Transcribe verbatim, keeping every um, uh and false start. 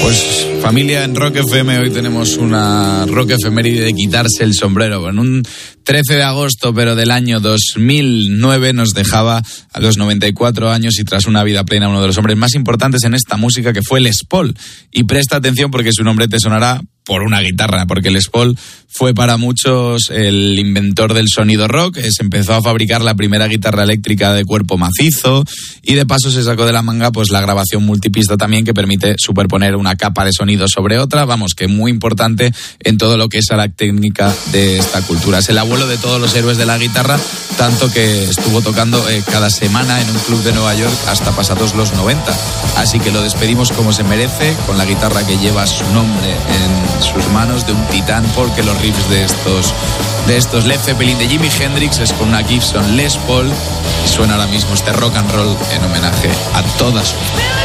Pues familia, en Rock F M hoy tenemos una rock efeméride de quitarse el sombrero. En un trece de agosto, pero del año dos mil nueve, nos dejaba a los noventa y cuatro años y tras una vida plena uno de los hombres más importantes en esta música, que fue Les Paul. Y presta atención porque su nombre te sonará por una guitarra, porque Les Paul fue para muchos el inventor del sonido rock. Se empezó a fabricar la primera guitarra eléctrica de cuerpo macizo y de paso se sacó de la manga pues la grabación multipista también, que permite superponer una capa de sonido sobre otra, vamos, que muy importante en todo lo que es a la técnica de esta cultura. Es el abuelo de todos los héroes de la guitarra, tanto que estuvo tocando eh, cada semana en un club de Nueva York hasta pasados los noventa. Así que lo despedimos como se merece, con la guitarra que lleva su nombre en sus manos, de un titán, porque los riffs de estos de estos Led Zeppelin, de Jimi Hendrix, es con una Gibson Les Paul, y suena ahora mismo este rock and roll en homenaje a toda su vida.